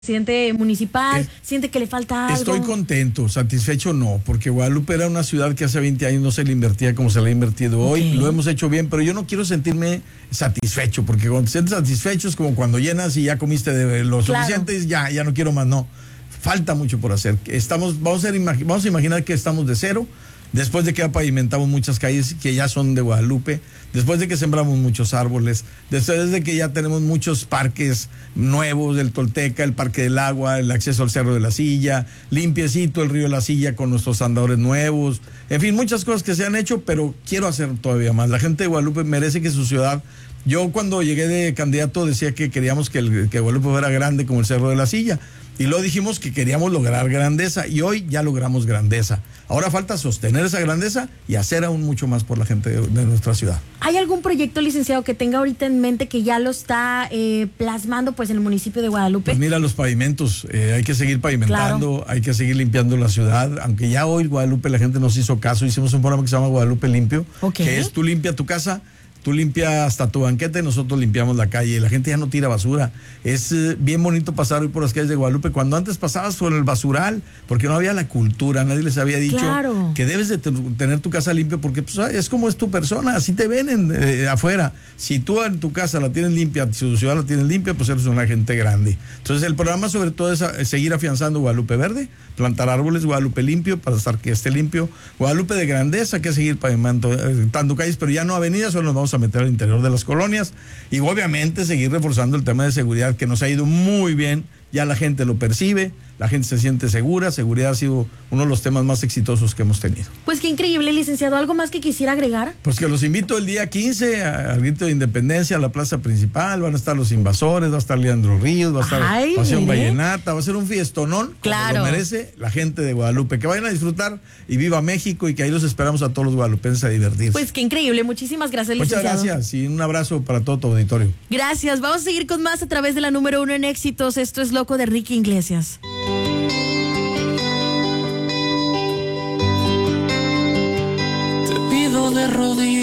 Presidente municipal, siente que le falta algo. Estoy contento, satisfecho no, porque Guadalupe era una ciudad que hace 20 años no se le invertía como se le ha invertido hoy. Lo hemos hecho bien, pero yo no quiero sentirme satisfecho, porque cuando te sientes satisfecho es como cuando llenas y ya comiste de lo suficiente y ya no quiero más, no. Falta mucho por hacer. Vamos a imaginar que estamos de cero, después de que ya pavimentamos muchas calles que ya son de Guadalupe, después de que sembramos muchos árboles, después de que ya tenemos muchos parques nuevos, el Tolteca, el Parque del Agua, el acceso al Cerro de la Silla, limpiecito el río de la Silla con nuestros andadores nuevos, en fin, muchas cosas que se han hecho, pero quiero hacer todavía más. La gente de Guadalupe merece que su ciudad... Yo cuando llegué de candidato decía que queríamos que Guadalupe fuera grande como el Cerro de la Silla. Y luego dijimos que queríamos lograr grandeza y hoy ya logramos grandeza. Ahora falta sostener esa grandeza y hacer aún mucho más por la gente de nuestra ciudad. ¿Hay algún proyecto, licenciado, que tenga ahorita en mente que ya lo está plasmando pues en el municipio de Guadalupe? Pues mira, los pavimentos, hay que seguir pavimentando, hay que seguir limpiando la ciudad, aunque ya hoy Guadalupe la gente nos hizo caso, hicimos un programa que se llama Guadalupe Limpio, que es tú limpia tu casa, tú limpias hasta tu banqueta y nosotros limpiamos la calle. La gente ya no tira basura. Es bien bonito pasar hoy por las calles de Guadalupe. Cuando antes pasabas por el basural, porque no había la cultura, nadie les había dicho que debes de tener tu casa limpia, porque pues, es como es tu persona, así te ven afuera. Si tú en tu casa la tienes limpia, si tu ciudad la tienes limpia, pues eres una gente grande. Entonces el programa sobre todo es seguir afianzando Guadalupe Verde, plantar árboles, Guadalupe Limpio, para estar que esté limpio, Guadalupe de grandeza, que seguir pavimentando calles, pero ya no avenidas, solo nos vamos a meter al interior de las colonias y obviamente seguir reforzando el tema de seguridad, que nos ha ido muy bien, ya la gente lo percibe, la gente se siente segura, seguridad ha sido uno de los temas más exitosos que hemos tenido. Pues qué increíble, licenciado. ¿Algo más que quisiera agregar? Pues que los invito el día 15 al grito de Independencia, a la plaza principal, van a estar los Invasores, va a estar Leandro Ríos, va a estar Pasión Vallenata, va a ser un fiestonón, como lo merece la gente de Guadalupe. Que vayan a disfrutar y viva México, y que ahí los esperamos a todos los guadalupenses a divertirse. Pues qué increíble, muchísimas gracias, licenciado. Muchas gracias y un abrazo para todo tu auditorio. Gracias, vamos a seguir con más a través de la número 1 en éxitos. Esto es Loco de Ricky Iglesias. De rodillas